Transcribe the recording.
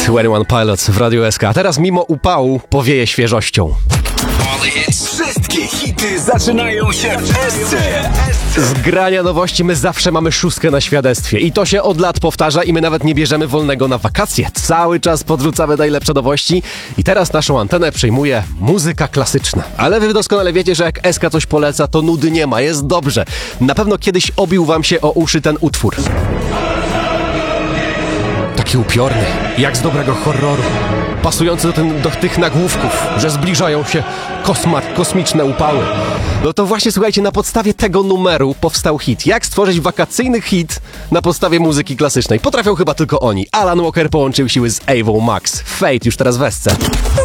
21 Pilots w Radiu SK. A teraz mimo upału powieje świeżością. Wszystkie hity zaczynają się w SC. Z grania nowości my zawsze mamy szóstkę na świadectwie. I to się od lat powtarza i my nawet nie bierzemy wolnego na wakacje. Cały czas podrzucamy najlepsze nowości. I teraz naszą antenę przejmuje muzyka klasyczna. Ale wy doskonale wiecie, że jak SK coś poleca, to nudy nie ma, jest dobrze. Na pewno kiedyś obił wam się o uszy ten utwór. Taki upiorny, jak z dobrego horroru. Pasujący do tych nagłówków, że zbliżają się kosmiczne upały. No to właśnie, słuchajcie, na podstawie tego numeru powstał hit. Jak stworzyć wakacyjny hit na podstawie muzyki klasycznej? Potrafią chyba tylko oni. Alan Walker połączył siły z Avą Max. Fate już teraz w SC.